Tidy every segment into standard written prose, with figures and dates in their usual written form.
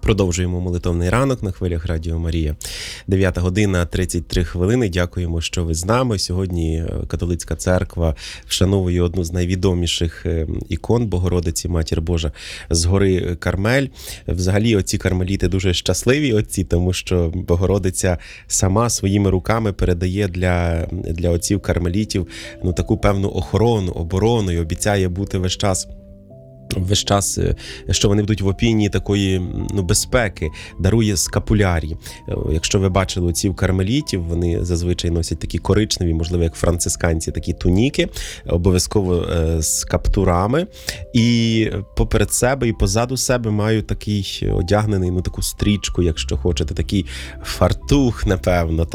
Продовжуємо молитовний ранок на хвилях Радіо Марія. 9 година 33 хвилини. Дякуємо, що ви з нами. Сьогодні католицька церква вшановує одну з найвідоміших ікон Богородиці, Матір Божа, з гори Кармель. Взагалі, оці кармеліти дуже щасливі отці, тому що Богородиця сама своїми руками передає для отців кармелітів таку певну охорону, оборону і обіцяє бути весь час, що вони будуть в опінії такої безпеки, дарує скапулярі. Якщо ви бачили отців кармелітів, вони зазвичай носять такі коричневі, можливо, як францисканці, такі туніки, обов'язково з каптурами. І поперед себе і позаду себе мають такий одягнений, таку стрічку, якщо хочете, такий фартух, напевно.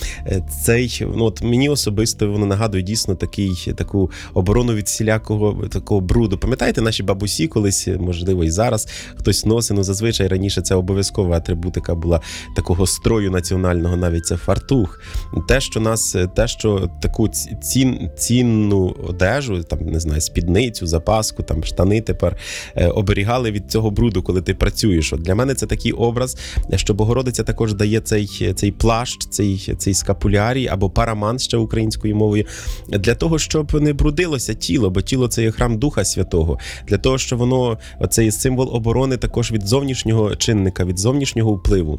Мені особисто воно нагадує дійсно таку оборону від всілякого такого бруду. Пам'ятаєте, наші бабусі колись, можливо, і зараз хтось носить, зазвичай раніше це обов'язкова атрибутика була такого строю національного, навіть це фартух. Те, що таку цінну одежу, спідницю, запаску, штани тепер оберігали від цього бруду, коли ти працюєш. Для мене це такий образ, що Богородиця також дає цей плащ, цей скапулярій або парамант ще українською мовою, для того, щоб не брудилося тіло, бо тіло – це є храм Духа Святого, для того, що воно, оцей символ оборони також від зовнішнього чинника, від зовнішнього впливу.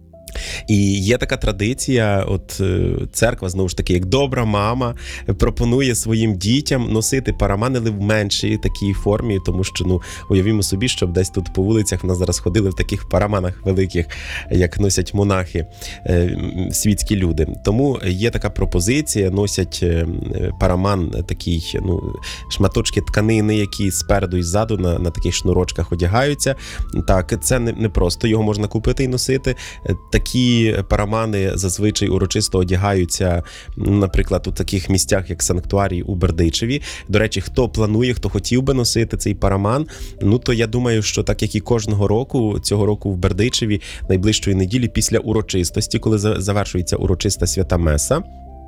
І є така традиція, церква, знову ж таки, як добра мама, пропонує своїм дітям носити параман, але в меншій такій формі, тому що, уявімо собі, щоб десь тут по вулицях в нас зараз ходили в таких параманах великих, як носять монахи, світські люди. Тому є така пропозиція, носять параман, такий, шматочки тканини, які спереду і ззаду на таких шнурочках одягаються. Так, це не просто, його можна купити і носити. Такі парамани зазвичай урочисто одягаються, наприклад, у таких місцях, як санктуарій у Бердичеві. До речі, хто планує, хто хотів би носити цей параман, то я думаю, що так, як і кожного року, цього року в Бердичеві, найближчої неділі, після урочистості, коли завершується урочиста свята Меса,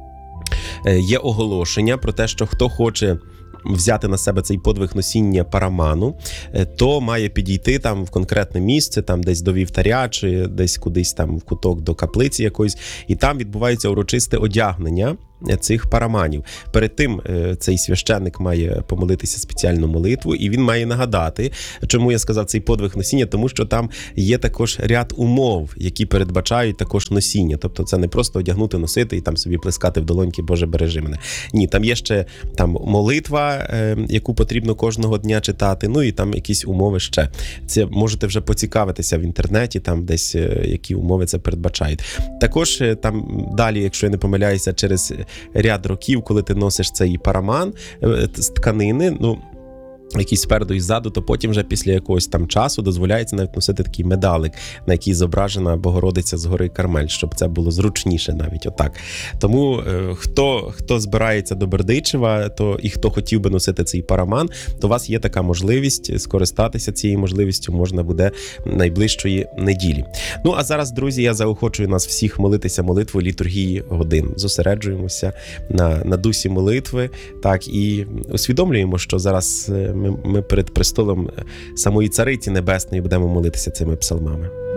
є оголошення про те, що хто хоче взяти на себе цей подвиг носіння параману, то має підійти в конкретне місце, десь до вівтаря, чи десь кудись в куток до каплиці якоїсь, і там відбувається урочисте одягнення цих параманів. Перед тим цей священник має помолитися спеціальну молитву, і він має нагадати, чому я сказав цей подвиг носіння, тому що там є також ряд умов, які передбачають також носіння. Тобто це не просто одягнути, носити і собі плескати в долоньки «Боже, бережи мене». Ні, там є ще молитва, яку потрібно кожного дня читати, і якісь умови ще. Це можете вже поцікавитися в інтернеті, десь які умови це передбачають. Також далі, якщо я не помиляюся, через ряд років, коли ти носиш цей параман з тканини, який спереду і ззаду, то потім вже після якогось часу дозволяється навіть носити такий медалик, на який зображена Богородиця з гори Кармель, щоб це було зручніше навіть отак. Тому хто збирається до Бердичева, і хто хотів би носити цей параман, то у вас є така можливість, скористатися цією можливістю можна буде найближчої неділі. А зараз, друзі, я заохочую нас всіх молитися молитву літургії годин. Зосереджуємося на дусі молитви, і усвідомлюємо, що зараз ми перед престолом самої Цариці Небесної будемо молитися цими псалмами.